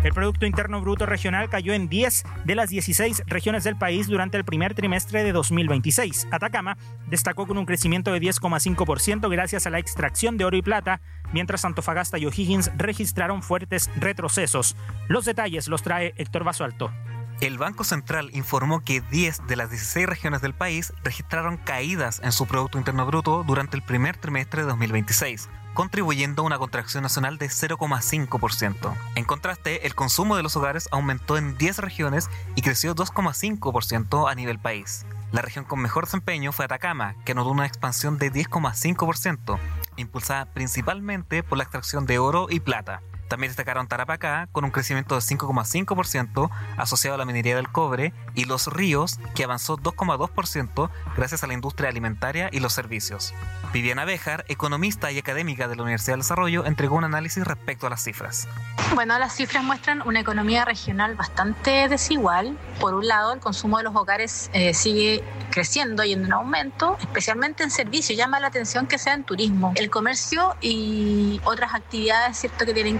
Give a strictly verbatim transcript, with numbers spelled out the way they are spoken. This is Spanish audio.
El Producto Interno Bruto regional cayó en diez de las dieciséis regiones del país durante el primer trimestre de dos mil veintiséis. Atacama destacó con un crecimiento de diez coma cinco por ciento gracias a la extracción de oro y plata, mientras Antofagasta y O'Higgins registraron fuertes retrocesos. Los detalles los trae Héctor Basualto. El Banco Central informó que diez de las dieciséis regiones del país registraron caídas en su Producto Interno Bruto durante el primer trimestre de dos mil veintiséis, contribuyendo a una contracción nacional de cero coma cinco por ciento. En contraste, el consumo de los hogares aumentó en diez regiones y creció dos coma cinco por ciento a nivel país. La región con mejor desempeño fue Atacama, que anotó una expansión de diez coma cinco por ciento, impulsada principalmente por la extracción de oro y plata. También destacaron Tarapacá, con un crecimiento de cinco coma cinco por ciento asociado a la minería del cobre, y Los Ríos, que avanzó dos coma dos por ciento gracias a la industria alimentaria y los servicios. Viviana Béjar, economista y académica de la Universidad del Desarrollo, entregó un análisis respecto a las cifras. Bueno, las cifras muestran una economía regional bastante desigual. Por un lado, el consumo de los hogares eh, sigue creciendo y en un aumento, especialmente en servicios. Llama la atención que sea en turismo. El comercio y otras actividades, cierto, que tienen